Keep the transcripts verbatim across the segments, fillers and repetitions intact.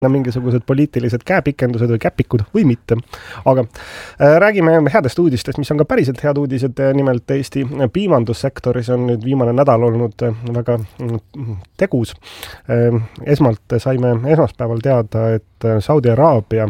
mingisugused poliitilised käepikendused või käpikud või mitte. Aga äh, räägime headest uudistest, mis on ka päriselt head uudised. Nimelt Eesti piimandussektoris on nüüd viimane nädal olnud väga tegus. Äh, esmalt saime esmaspäeval teada, et Saudi Araabia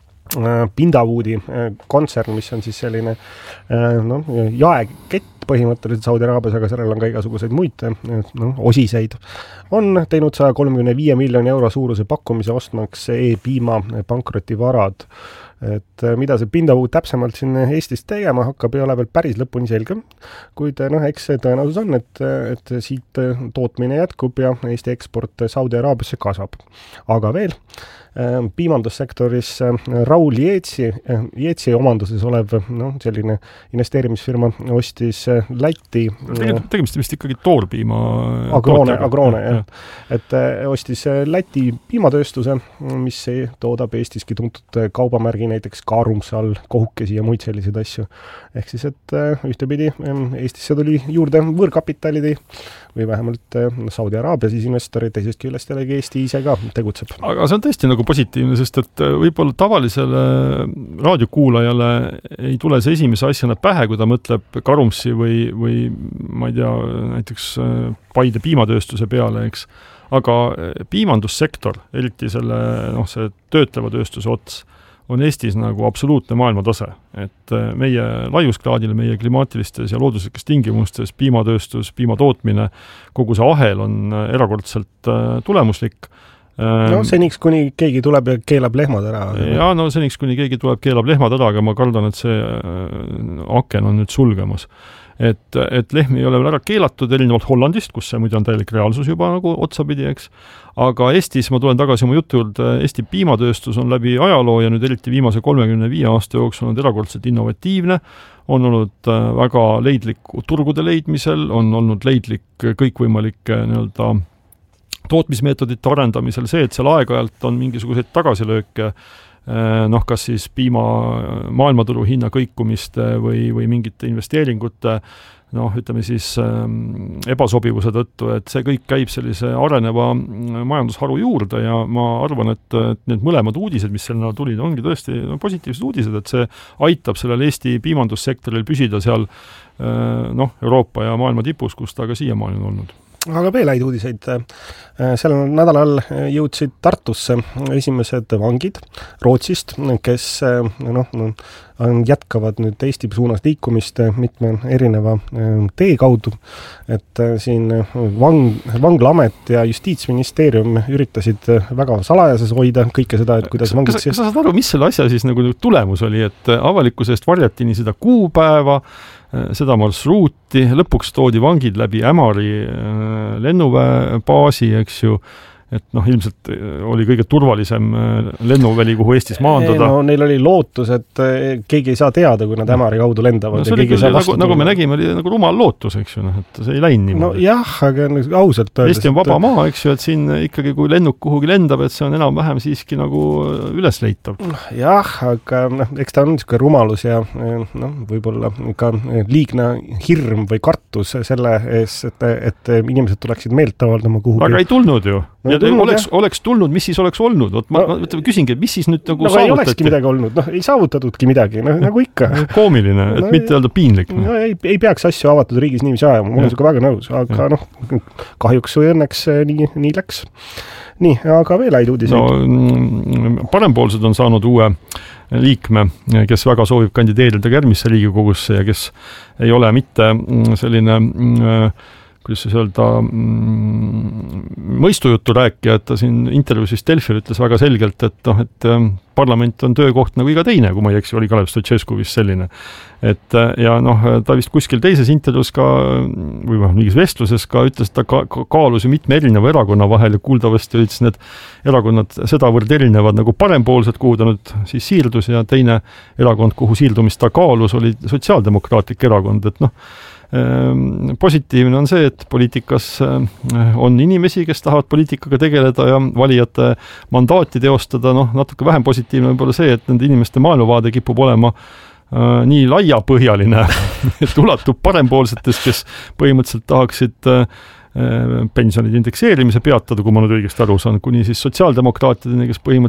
Pindawoodi kontsern, mis on siis selline no, jaekett põhimõtteliselt Saudi Araabias, aga sellel on ka igasuguseid muid no, osiseid, on teinud sada kolmkümmend viis miljoni euro suuruse pakkumise ostmaks e-piima pankrotivarad. Et mida see Pindawood täpsemalt siin Eestis tegema hakkab, ei ole veel päris lõpuni selge, kuid no, eks see tõenäosus on, et, et siit tootmine jätkub ja Eesti eksport Saudi Araabiasse kasvab. Aga veel piimandussektoris Raul Jeetsi, Jeetsi omanduses olev no, selline investeerimisfirma ostis Läti... Tegemist vist ikkagi toorpiima... Agroone, agroone jah. Et ostis Läti piimatööstuse, mis toodab Eestiski tuntud kaubamärgi näiteks Kaarumsal, kohukesi ja muid selliseid asju. Ehk siis, et ühtepidi Eestisse tuli juurde võõrkapitalidi või vähemalt Saudi Araabia siis investorid, teisest küljest jällegi Eesti ise ka tegutseb. Aga see on tõesti nagu positiivne, sest et võib-olla tavalisele raadiokuulajale ei tule see esimese asjana pähe, kui ta mõtleb Karumsi või, või ma ei tea, näiteks Paide piimatööstuse peale, eks. Aga piimandussektor, eriti selle, noh, see töötleva tööstuse ots, on Eestis nagu absoluutne maailmatase. Et meie laiuskraadile, meie klimaatilistes ja looduslikes tingimustes piimatööstus, piimatootmine, kogu see ahel on erakordselt tulemuslik. No seniks, kuni keegi tuleb ja keelab lehmad ära. Ja no seniks, kuni keegi tuleb keelab lehmad ära, aga ma kardan, et see aken on nüüd sulgemas. Et, et lehmi ei ole veel ära keelatud erinevalt Hollandist, kus see muide on täielik reaalsus juba nagu otsapidi, eks. Aga Eestis, ma tulen tagasi oma jutu juurde, Eesti piimatööstus on läbi ajaloo ja nüüd eriti viimase kolmekümne viie aasta jooksul on erakordselt innovatiivne, on olnud väga leidlik turgude leidmisel, on olnud leidlik kõikvõimalike nii-öelda tootmismeetodite arendamisel, see, et seal aeg-ajalt on mingisuguseid tagasilööke, noh, kas siis piima maailmaturu hinna kõikumiste või, või mingite investeeringute, noh, ütleme siis ebasobivuse tõttu, et see kõik käib sellise areneva majandusharu juurde ja ma arvan, et, et need mõlemad uudised, mis sellena tulid, ongi tõesti positiivsed uudised, et see aitab sellel Eesti piimandussektoril püsida seal noh, Euroopa ja maailma tipus, kus ta ka siiamaani on olnud. Aga veel häid uudiseid. Sellel nädalal jõudsid Tartusse esimesed vangid Rootsist, kes noh, jätkavad nüüd Eesti suunas liikumist mitme erineva tee kaudu. Et siin vang, vanglaamet ja Justiitsministeerium üritasid väga salajases hoida kõike seda, et kuidas vangid... Kas, kas sa saad aru, mis selle asja siis nagu tulemus oli, et avalikkuse eest varjati nii seda kuupäeva, seda marsruuti, lõpuks toodi vangid läbi Ämari lennuväebaasi, eks ju, et noh, ilmselt oli kõige turvalisem lennuväli, kuhu Eestis maandada. No, neil oli lootus, et keegi ei saa teada, kui nad Ämari kaudu lendavad. No, see oli küll, nagu, nagu me nägime, oli nagu rumal lootus, eks ju, noh, et see ei läinud niimoodi. No jah, aga ausalt öeldes... Eesti on vaba maa, eks ju, et siin ikkagi, kui lennuk kuhugi lendab, et see on enam-vähem siiski nagu ülesleitav. Jah, aga noh, eks ta on niisugune rumalus ja noh, võib-olla ka liigne hirm või kartus selle ees, et, et inimesed tuleksid meelt avaldama kuhugi. Aga ei tulnud ju. No, ja tulnud, oleks, oleks tulnud, mis siis oleks olnud? Oot, ma, no, ma küsingi, mis siis nüüd nagu no, saavutati? No ei olekski midagi olnud, noh, ei saavutatudki midagi, no, nagu ikka. Koomiline, et no, mitte öelda piinlik. No ei, ei peaks asju avatud riigis niiviisi ajama, mul on siuke väga nõus, aga ja. noh, kahjuks või õnneks nii, nii läks. Nii, aga veel häid uudiseid. No, parempoolsed on saanud uue liikme, kes väga soovib kandideerida järgmisse Riigikogusse ja kes ei ole mitte selline... kuidas siis öelda, mõistujuttu rääkija, et ta siin intervjuusis Delfil ütles väga selgelt, et, noh, et parlament on töökoht nagu iga teine, kui ma ei eksi, oli Kalev Stoicescu vist selline. Et, ja noh, ta vist kuskil teises intervjuus ka, või mingis vestluses ka ütles, et ta ka, kaalus ju mitme erineva erakonna vahel ja kuuldavasti olid siis need erakonnad sedavõrd erinevad nagu parempoolsed, kuhu ta nüüd siis siirdus ja teine erakond, kuhu siirdumist ta kaalus, oli sotsiaaldemokraatlik erakond, et noh, positiivne on see, et poliitikas on inimesi, kes tahavad poliitikaga tegeleda ja valijate mandaati teostada, noh, natuke vähem positiivne võib olla see, et nende inimeste maailmavaade kipub olema äh, nii laiapõhjaline, et ulatub parempoolsetest, kes põhimõtteliselt tahaksid äh, pensionide indekseerimise peatada, kui ma nüüd õigesti aru saan, kuni siis sotsiaaldemokraatideni, kes põhimõtteliselt